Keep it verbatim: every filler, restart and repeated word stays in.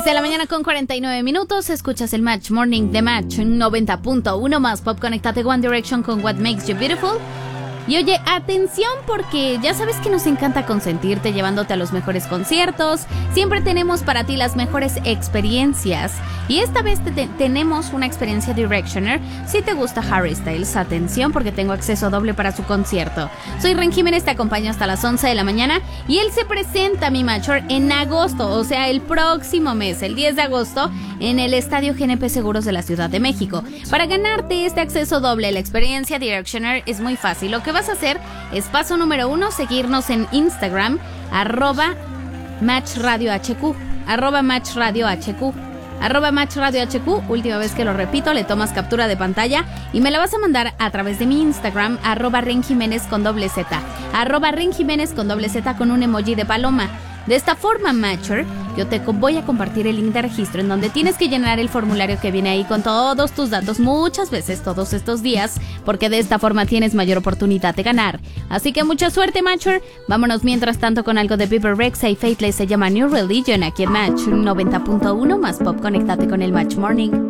de la mañana con cuarenta y nueve minutos, escuchas el Match Morning de Match noventa punto uno más Pop. Conéctate One Direction con What Makes You Beautiful. Y oye, atención, porque ya sabes que nos encanta consentirte llevándote a los mejores conciertos. Siempre tenemos para ti las mejores experiencias. Y esta vez te te tenemos una experiencia Directioner. Si te gusta Harry Styles, atención, porque tengo acceso doble para su concierto. Soy Ren Jiménez, te acompaño hasta las once de la mañana. Y él se presenta, mi Matcher, en agosto, o sea, el próximo mes, el diez de agosto, en el Estadio G N P Seguros de la Ciudad de México. Para ganarte este acceso doble, la experiencia Directioner, es muy fácil. Lo que vas a hacer es, paso número uno, seguirnos en Instagram, arroba Match Radio H Q, arroba Match Radio H Q, arroba Match Radio H Q. Última vez que lo repito, le tomas captura de pantalla y me la vas a mandar a través de mi Instagram, arroba Ren Jiménez con doble Z, arroba Ren Jiménez con doble Z con un emoji de paloma. De esta forma, Matcher, yo te voy a compartir el link de registro en donde tienes que llenar el formulario que viene ahí con todos tus datos muchas veces todos estos días, porque de esta forma tienes mayor oportunidad de ganar. Así que mucha suerte, Matcher. Vámonos mientras tanto con algo de Bieber Rexha y Faithless, se llama New Religion, aquí en Match noventa punto uno más Pop. Conéctate con el Match Morning.